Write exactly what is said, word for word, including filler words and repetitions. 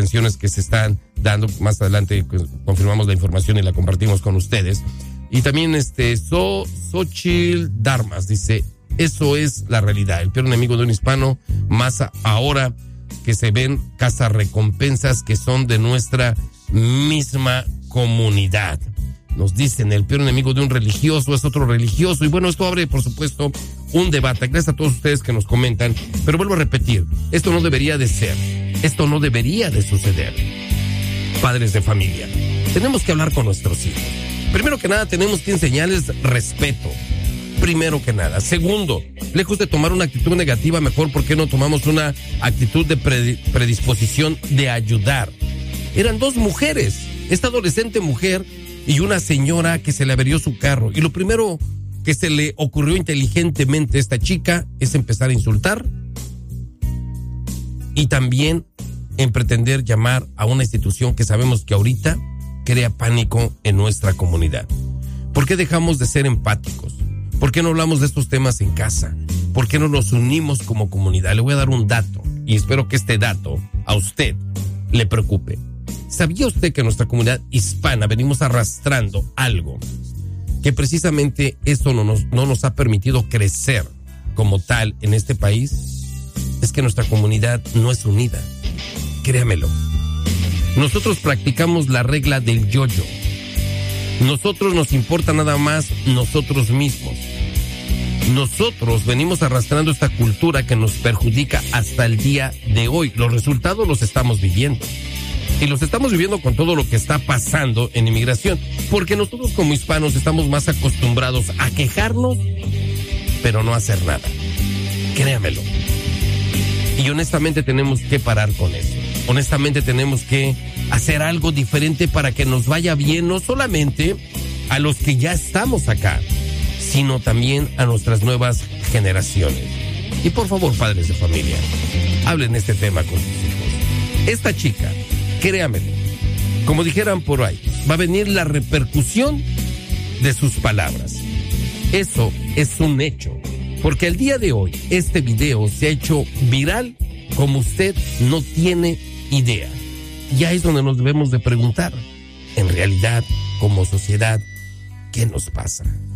detenciones que se están dando. Más adelante pues, confirmamos la información y la compartimos con ustedes. Y también este So, Xochitl Darmas dice, eso es la realidad. El peor enemigo de un hispano, más a, ahora que se ven cazarrecompensas que son de nuestra misma comunidad. Nos dicen, el peor enemigo de un religioso es otro religioso. Y bueno, esto abre, por supuesto, un debate. Gracias a todos ustedes que nos comentan. Pero vuelvo a repetir, esto no debería de ser. Esto no debería de suceder. Padres de familia, tenemos que hablar con nuestros hijos. Primero que nada, tenemos que enseñarles respeto. Primero que nada. Segundo, lejos de tomar una actitud negativa, mejor, ¿por qué no tomamos una actitud de predisposición de ayudar? Eran dos mujeres, esta adolescente mujer y una señora que se le averió su carro. Y lo primero que se le ocurrió inteligentemente a esta chica es empezar a insultar y también en pretender llamar a una institución que sabemos que ahorita crea pánico en nuestra comunidad. ¿Por qué dejamos de ser empáticos? ¿Por qué no hablamos de estos temas en casa? ¿Por qué no nos unimos como comunidad? Le voy a dar un dato y espero que este dato a usted le preocupe. ¿Sabía usted que en nuestra comunidad hispana venimos arrastrando algo que precisamente eso no nos, no nos ha permitido crecer como tal en este país? Es que nuestra comunidad no es unida. Créamelo. Nosotros practicamos la regla del yo-yo. Nosotros nos importa nada más nosotros mismos. Nosotros venimos arrastrando esta cultura que nos perjudica hasta el día de hoy. Los resultados los estamos viviendo. Y los estamos viviendo con todo lo que está pasando en inmigración. Porque nosotros como hispanos estamos más acostumbrados a quejarnos, pero no a hacer nada. Créamelo. Y honestamente tenemos que parar con eso. Honestamente tenemos que hacer algo diferente para que nos vaya bien, no solamente a los que ya estamos acá, sino también a nuestras nuevas generaciones. Y por favor, padres de familia, hablen este tema con sus hijos. Esta chica, créanmelo, como dijeran por ahí, va a venir la repercusión de sus palabras. Eso es un hecho, porque el día de hoy este video se ha hecho viral como usted no tiene idea. Ya es donde nos debemos de preguntar, en realidad, como sociedad, ¿qué nos pasa?